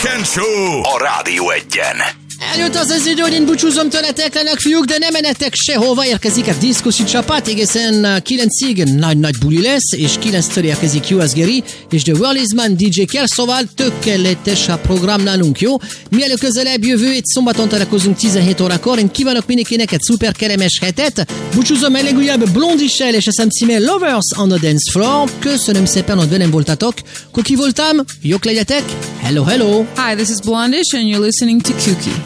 Weekend Show a Rádió Egyen. Eljött az az idő, hogy én búcsúzom tőletek, lennek fiúk, de nem menetek sehova, érkezik a diszkoszi csapat, egészen 9-ig nagy buli lesz, és 9-től érkezik US Geri, és The World is Man DJ-kel, szóval tökéletes a program nálunk, jó? Mielőtt közelebb jövő hét szombaton találkozunk 17 órakor, én kívánok mindenkinek egy szuper kellemes hetet, búcsúzom el legújabb Blondissel, és eszem címe Lovers on the Dance Floor. Köszönöm szépen, hogy velem voltatok, Kuki voltam, jók legyetek, hello! Hi, this is Blondish and you're listening to Kuki.